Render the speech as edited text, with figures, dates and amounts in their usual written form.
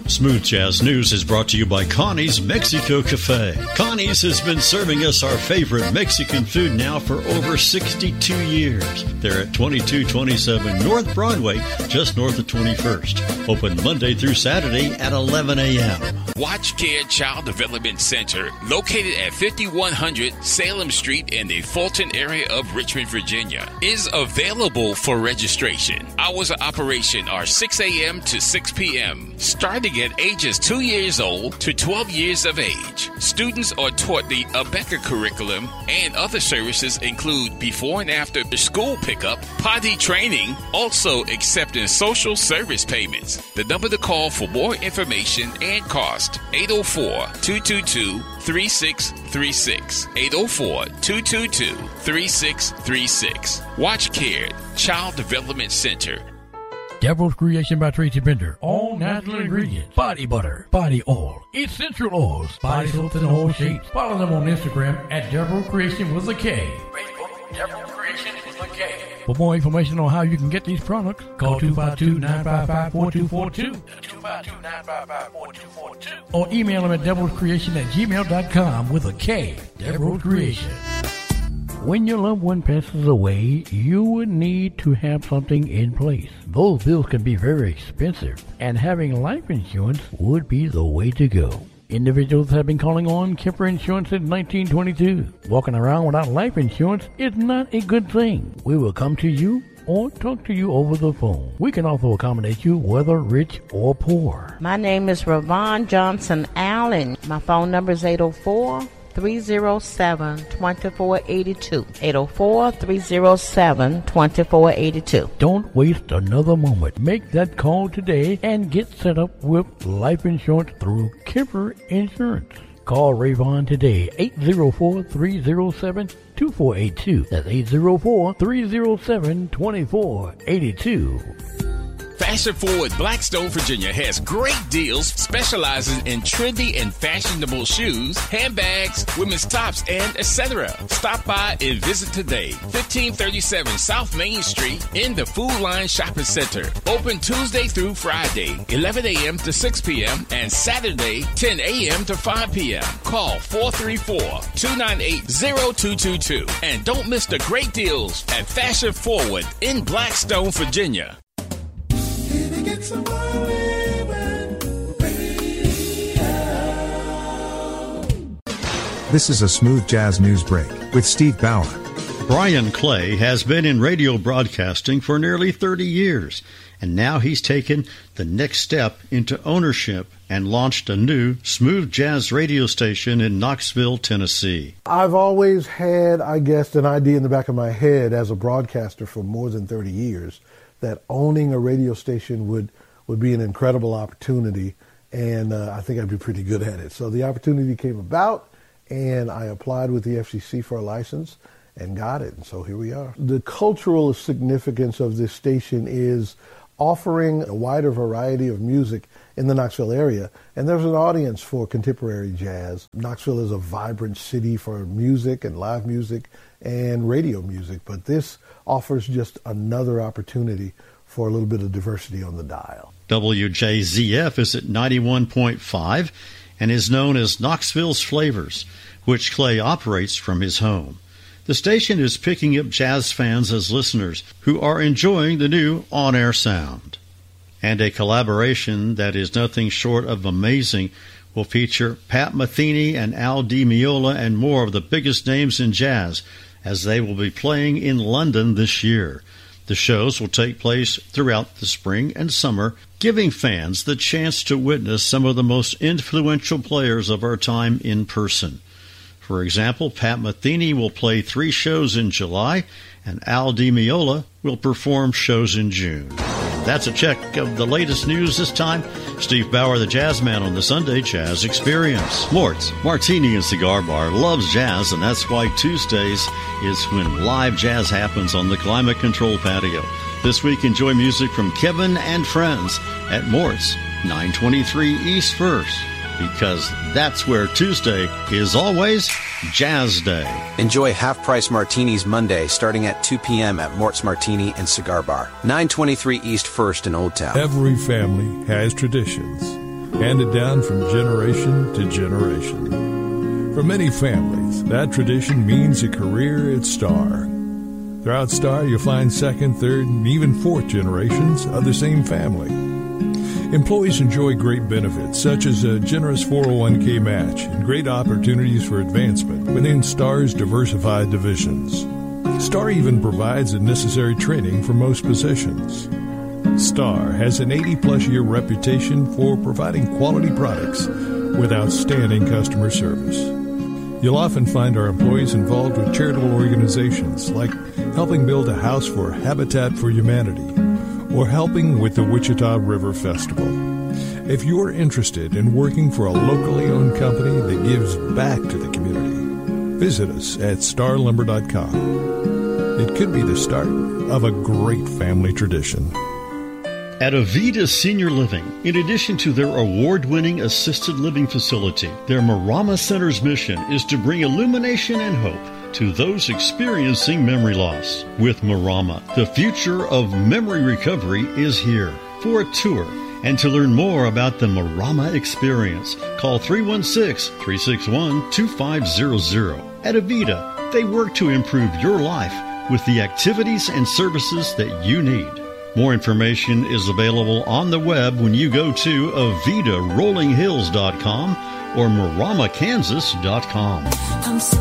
Smooth Jazz News is brought to you by Connie's Mexico Cafe. Connie's has been serving us our favorite Mexican food now for over 62 years. They're at 2227 North Broadway, just north of 21st. Open Monday through Saturday at 11 a.m. Watch Care Child Development Center, located at 5100 Salem Street in the Fulton area of Richmond, Virginia, is available for registration. Hours of operation are 6 a.m. to 6 p.m., starting at ages 2 years old to 12 years of age. Students are taught the ABECA curriculum, and other services include before and after school pickup, potty training, also accepting social service payments. The number to call for more information and cost, 804-222-3636. 804-222-3636. Watch Care Child Development Center. Devil's Creation by Tracy Bender. All natural ingredients. Body butter, body oil, essential oils, body soaps in all shapes. Follow them on Instagram at Devil's Creation with a K. Facebook, Devil's Creation with a K. For more information on how you can get these products, call 252-955-4242. 252-955-4242. Or email them at devilscreation@gmail.com with a K. Devil's Creation. When your loved one passes away, you would need to have something in place. Those bills can be very expensive, and having life insurance would be the way to go. Individuals have been calling on Kemper Insurance since 1922. Walking around without life insurance is not a good thing. We will come to you or talk to you over the phone. We can also accommodate you whether rich or poor. My name is Ravon Johnson Allen. My phone number is 804-307-2482. 804-307-2482. Don't waste another moment. Make that call today and get set up with life insurance through Kemper Insurance. Call Ravon today, 804-307-2482. That's 804-307-2482. Fashion Forward Blackstone, Virginia has great deals specializing in trendy and fashionable shoes, handbags, women's tops, and etc. Stop by and visit today. 1537 South Main Street in the Food Line Shopping Center. Open Tuesday through Friday, 11 a.m. to 6 p.m. and Saturday, 10 a.m. to 5 p.m. Call 434-298-0222. And don't miss the great deals at Fashion Forward in Blackstone, Virginia. This is a Smooth Jazz News Break with Steve Bauer. Brian Clay has been in radio broadcasting for nearly 30 years, and now he's taken the next step into ownership and launched a new smooth jazz radio station in Knoxville, Tennessee. I've always had, I guess, an idea in the back of my head as a broadcaster for more than 30 years that owning a radio station would be an incredible opportunity, and I think I'd be pretty good at it. So the opportunity came about, and I applied with the FCC for a license and got it, and so here we are. The cultural significance of this station is offering a wider variety of music in the Knoxville area, and there's an audience for contemporary jazz. Knoxville is a vibrant city for music and live music and radio music, but this offers just another opportunity for a little bit of diversity on the dial. WJZF is at 91.5 and is known as Knoxville's Flavors, which Clay operates from his home. The station is picking up jazz fans as listeners who are enjoying the new on-air sound. And a collaboration that is nothing short of amazing will feature Pat Metheny and Al Di Meola and more of the biggest names in jazz as they will be playing in London this year. The shows will take place throughout the spring and summer, giving fans the chance to witness some of the most influential players of our time in person. For example, Pat Metheny will play 3 shows in July, and Al Di Meola will perform shows in June. That's a check of the latest news this time. Steve Bauer, the Jazz Man, on the Sunday Jazz Experience. Mort's Martini and Cigar Bar loves jazz, and that's why Tuesdays is when live jazz happens on the climate control patio. This week, enjoy music from Kevin and Friends at Mort's, 923 East 1st, because that's where Tuesday is always Jazz Day. Enjoy half-price martinis Monday starting at 2 p.m. at Mort's Martini and Cigar Bar, 923 East 1st in Old Town. Every family has traditions. handed down from generation to generation. For many families, that tradition means a career at Star. Throughout Star, you'll find second, third, and even fourth generations of the same family. Employees enjoy great benefits, such as a generous 401k match and great opportunities for advancement within Star's diversified divisions. Star even provides the necessary training for most positions. Star has an 80-plus year reputation for providing quality products with outstanding customer service. You'll often find our employees involved with charitable organizations like helping build a house for Habitat for Humanity or helping with the Wichita River Festival. If you're interested in working for a locally owned company that gives back to the community, visit us at starlumber.com. It could be the start of a great family tradition. At Avita Senior Living, in addition to their award-winning assisted living facility, their Marama Center's mission is to bring illumination and hope to those experiencing memory loss. With Marama, the future of memory recovery is here. For a tour and to learn more about the Marama experience, call 316-361-2500. At Avita, they work to improve your life with the activities and services that you need. More information is available on the web when you go to AvitaRollingHills.com or MaramaKansas.com.